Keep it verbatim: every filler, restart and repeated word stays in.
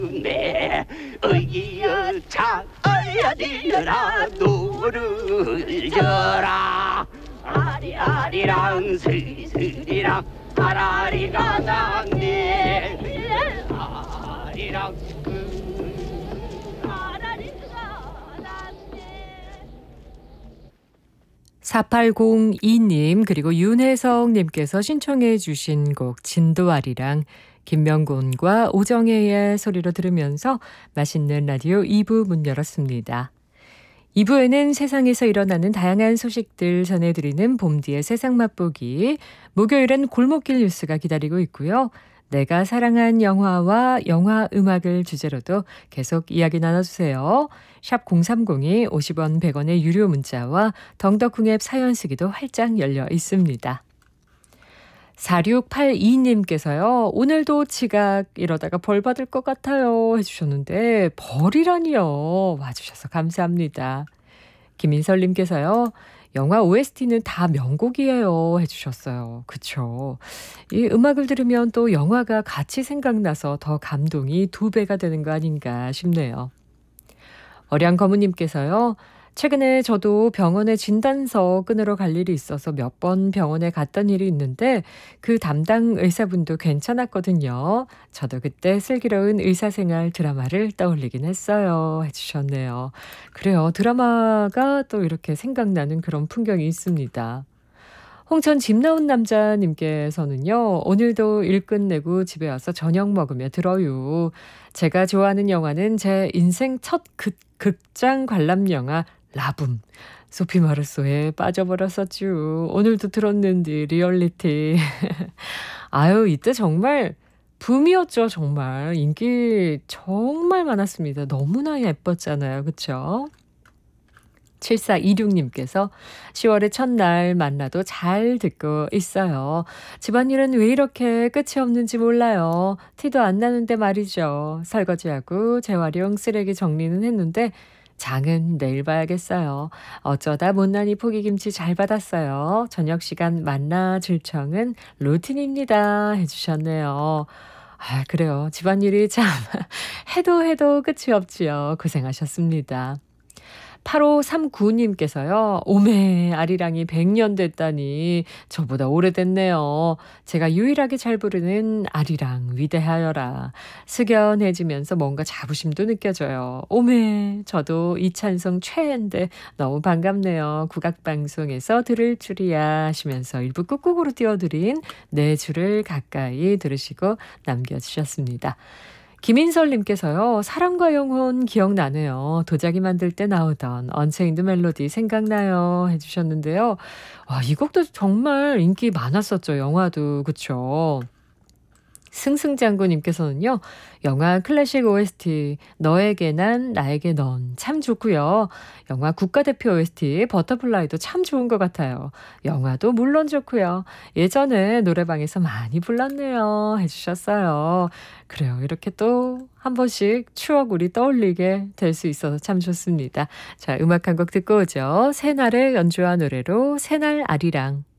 내 의기여 창어야디라 노를 져라 아리아리랑 스리스리랑 아라리가 낭네 아리랑 사팔공이 님 그리고 윤혜성님께서 신청해 주신 곡 진도아리랑 김명곤과 오정혜의 소리로 들으면서 맛있는 라디오 이 부 문 열었습니다. 이 부에는 세상에서 일어나는 다양한 소식들 전해드리는 봄디의 세상 맛보기, 목요일엔 골목길 뉴스가 기다리고 있고요. 내가 사랑한 영화와 영화 음악을 주제로도 계속 이야기 나눠주세요. 샵 공삼공이 오십 원 백 원의 유료 문자와 덩덕궁 앱 사연 쓰기도 활짝 열려 있습니다. 사육팔이 님께서요. 오늘도 지각 이러다가 벌 받을 것 같아요 해주셨는데 벌이라니요. 와주셔서 감사합니다. 김인설님께서요. 영화 오에스티는 다 명곡이에요 해주셨어요. 그쵸. 이 음악을 들으면 또 영화가 같이 생각나서 더 감동이 두 배가 되는 거 아닌가 싶네요. 어량거무님께서요. 최근에 저도 병원에 진단서 끊으러 갈 일이 있어서 몇 번 병원에 갔던 일이 있는데 그 담당 의사분도 괜찮았거든요. 저도 그때 슬기로운 의사생활 드라마를 떠올리긴 했어요 해주셨네요. 그래요. 드라마가 또 이렇게 생각나는 그런 풍경이 있습니다. 홍천 집 나온 남자님께서는요. 오늘도 일 끝내고 집에 와서 저녁 먹으며 들어요. 제가 좋아하는 영화는 제 인생 첫 극, 극장 관람 영화 라붐. 소피 마르소에 빠져버렸었죠. 오늘도 들었는데 리얼리티. 아유 이때 정말 붐이었죠. 정말 인기 정말 많았습니다. 너무나 예뻤잖아요. 그쵸? 칠사이육 님께서 시월의 첫날 만나도 잘 듣고 있어요. 집안일은 왜 이렇게 끝이 없는지 몰라요. 티도 안 나는데 말이죠. 설거지하고 재활용 쓰레기 정리는 했는데 장은 내일 봐야겠어요. 어쩌다 못난이 포기김치 잘 받았어요. 저녁 시간 만나 질청은 루틴입니다 해주셨네요. 아 그래요. 집안일이 참 해도 해도 끝이 없지요. 고생하셨습니다. 팔오삼구 님께서요. 오메 아리랑이 백 년 됐다니 저보다 오래됐네요. 제가 유일하게 잘 부르는 아리랑 위대하여라. 숙연해지면서 뭔가 자부심도 느껴져요. 오메 저도 이 찬송 최애인데 너무 반갑네요. 국악방송에서 들을 줄이야 하시면서 일부 끝곡으로 띄워드린 네 줄을 가까이 들으시고 남겨주셨습니다. 김인설님께서요. 사랑과 영혼 기억나네요. 도자기 만들 때 나오던 언체인드 멜로디 생각나요 해주셨는데요. 와, 이 곡도 정말 인기 많았었죠. 영화도 그쵸. 승승장구님께서는요. 영화 클래식 오에스티 너에게 난 나에게 넌 참 좋고요. 영화 국가대표 오에스티 버터플라이도 참 좋은 것 같아요. 영화도 물론 좋고요. 예전에 노래방에서 많이 불렀네요 해주셨어요. 그래요. 이렇게 또 한 번씩 추억 우리 떠올리게 될 수 있어서 참 좋습니다. 자, 음악 한 곡 듣고 오죠. 새날의 연주와 노래로 새날 아리랑.